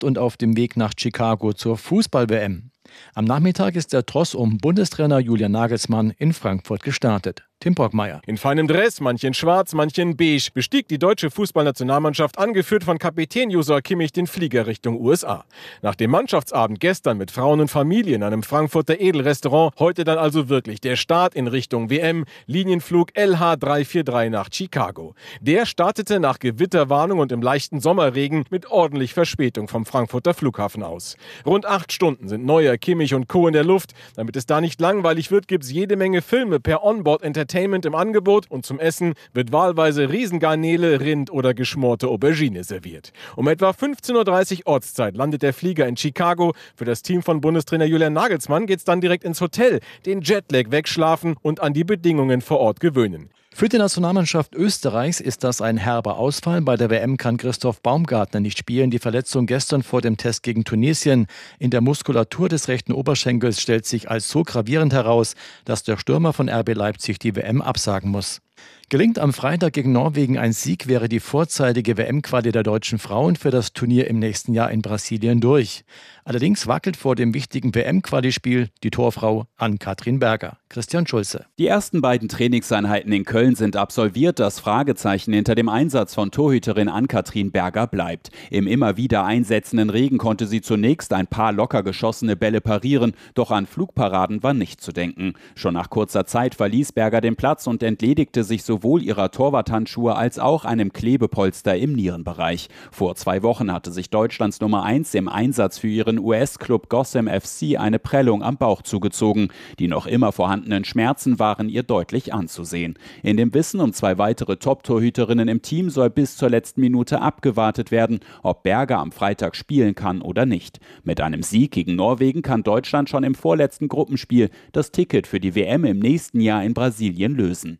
gepackt und auf dem Weg nach Chicago zur Fußball-WM. Am Nachmittag ist der Tross um Bundestrainer Julian Nagelsmann in Frankfurt gestartet. Tim Brockmeier. In feinem Dress, manche in schwarz, manche in beige, bestieg die deutsche Fußballnationalmannschaft, angeführt von Kapitän Joshua Kimmich, den Flieger Richtung USA. Nach dem Mannschaftsabend gestern mit Frauen und Familie in einem Frankfurter Edelrestaurant, heute dann also wirklich der Start in Richtung WM, Linienflug LH343 nach Chicago. Der startete nach Gewitterwarnung und im leichten Sommerregen mit ordentlich Verspätung vom Frankfurter Flughafen aus. Rund 8 Stunden sind Neuer, Kimmich und Co. in der Luft. Damit es da nicht langweilig wird, gibt's jede Menge Filme per Onboard-Entertainment im Angebot und zum Essen wird wahlweise Riesengarnele, Rind oder geschmorte Aubergine serviert. Um etwa 15:30 Uhr Ortszeit landet der Flieger in Chicago. Für das Team von Bundestrainer Julian Nagelsmann geht's dann direkt ins Hotel, den Jetlag wegschlafen und an die Bedingungen vor Ort gewöhnen. Für die Nationalmannschaft Österreichs ist das ein herber Ausfall. Bei der WM kann Christoph Baumgartner nicht spielen. Die Verletzung gestern vor dem Test gegen Tunesien in der Muskulatur des rechten Oberschenkels stellt sich als so gravierend heraus, dass der Stürmer von RB Leipzig die WM absagen muss. Gelingt am Freitag gegen Norwegen ein Sieg, wäre die vorzeitige WM-Quali der deutschen Frauen für das Turnier im nächsten Jahr in Brasilien durch. Allerdings wackelt vor dem wichtigen WM-Quali-Spiel die Torfrau Ann-Kathrin Berger. Christian Schulze. Die ersten beiden Trainingseinheiten in Köln sind absolviert. Das Fragezeichen hinter dem Einsatz von Torhüterin Ann-Kathrin Berger bleibt. Im immer wieder einsetzenden Regen konnte sie zunächst ein paar locker geschossene Bälle parieren, doch an Flugparaden war nicht zu denken. Schon nach kurzer Zeit verließ Berger den Platz und entledigte sich sowohl ihrer Torwarthandschuhe als auch einem Klebepolster im Nierenbereich. Vor 2 Wochen hatte sich Deutschlands Nummer 1 im Einsatz für ihren US-Club Gotham FC eine Prellung am Bauch zugezogen. Die noch immer vorhandenen Schmerzen waren ihr deutlich anzusehen. In dem Wissen um 2 weitere Top-Torhüterinnen im Team soll bis zur letzten Minute abgewartet werden, ob Berger am Freitag spielen kann oder nicht. Mit einem Sieg gegen Norwegen kann Deutschland schon im vorletzten Gruppenspiel das Ticket für die WM im nächsten Jahr in Brasilien lösen.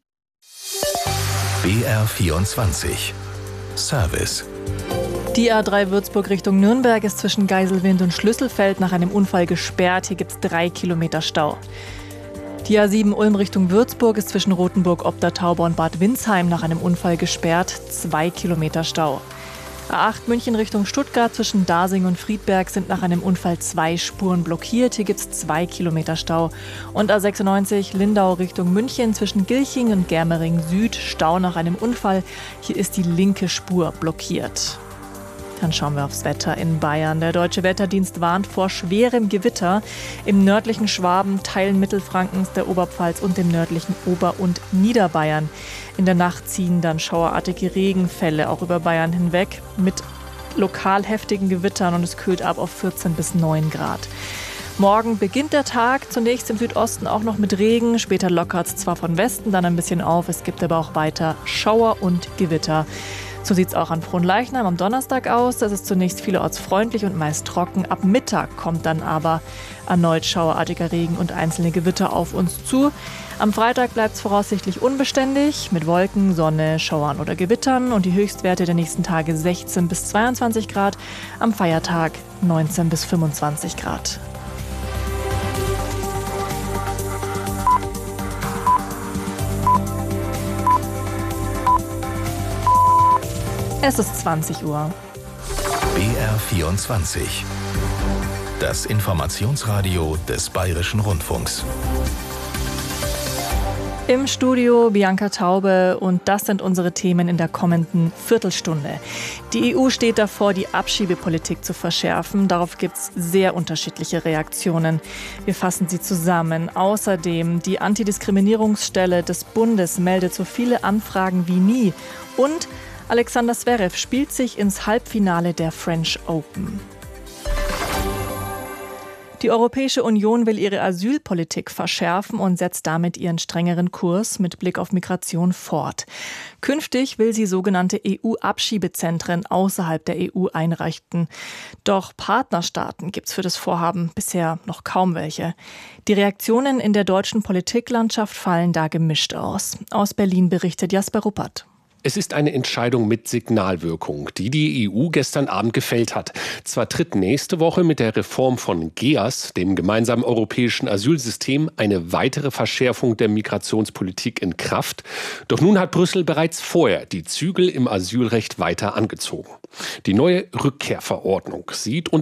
BR24 Service. Die A3 Würzburg Richtung Nürnberg ist zwischen Geiselwind und Schlüsselfeld nach einem Unfall gesperrt. Hier gibt es 3 Kilometer Stau. Die A7 Ulm Richtung Würzburg ist zwischen Rothenburg, Obdertauber und Bad Windsheim nach einem Unfall gesperrt. 2 Kilometer Stau. A8 München Richtung Stuttgart zwischen Dasing und Friedberg sind nach einem Unfall 2 Spuren blockiert. Hier gibt es 2 Kilometer Stau. Und A96 Lindau Richtung München zwischen Gilching und Germering Süd Stau nach einem Unfall. Hier ist die linke Spur blockiert. Dann schauen wir aufs Wetter in Bayern. Der Deutsche Wetterdienst warnt vor schwerem Gewitter im nördlichen Schwaben, Teilen Mittelfrankens, der Oberpfalz und dem nördlichen Ober- und Niederbayern. In der Nacht ziehen dann schauerartige Regenfälle auch über Bayern hinweg mit lokal heftigen Gewittern und es kühlt ab auf 14 bis 9 Grad. Morgen beginnt der Tag, zunächst im Südosten auch noch mit Regen, später lockert es zwar von Westen dann ein bisschen auf, es gibt aber auch weiter Schauer und Gewitter. So sieht es auch an Fronleichnam am Donnerstag aus. Das ist zunächst vielerorts freundlich und meist trocken. Ab Mittag kommt dann aber erneut schauerartiger Regen und einzelne Gewitter auf uns zu. Am Freitag bleibt es voraussichtlich unbeständig mit Wolken, Sonne, Schauern oder Gewittern und die Höchstwerte der nächsten Tage 16 bis 22 Grad. Am Feiertag 19 bis 25 Grad. Es ist 20 Uhr. BR24. Das Informationsradio des Bayerischen Rundfunks. Im Studio Bianca Taube und das sind unsere Themen in der kommenden Viertelstunde. Die EU steht davor, die Abschiebepolitik zu verschärfen. Darauf gibt es sehr unterschiedliche Reaktionen. Wir fassen sie zusammen. Außerdem, die Antidiskriminierungsstelle des Bundes meldet so viele Anfragen wie nie. Und Alexander Zverev spielt sich ins Halbfinale der French Open. Die Europäische Union will ihre Asylpolitik verschärfen und setzt damit ihren strengeren Kurs mit Blick auf Migration fort. Künftig will sie sogenannte EU-Abschiebezentren außerhalb der EU einrichten. Doch Partnerstaaten gibt es für das Vorhaben bisher noch kaum welche. Die Reaktionen in der deutschen Politiklandschaft fallen da gemischt aus. Aus Berlin berichtet Jasper Ruppert. Es ist eine Entscheidung mit Signalwirkung, die die EU gestern Abend gefällt hat. Zwar tritt nächste Woche mit der Reform von GEAS, dem gemeinsamen europäischen Asylsystem, eine weitere Verschärfung der Migrationspolitik in Kraft. Doch nun hat Brüssel bereits vorher die Zügel im Asylrecht weiter angezogen. Die neue Rückkehrverordnung sieht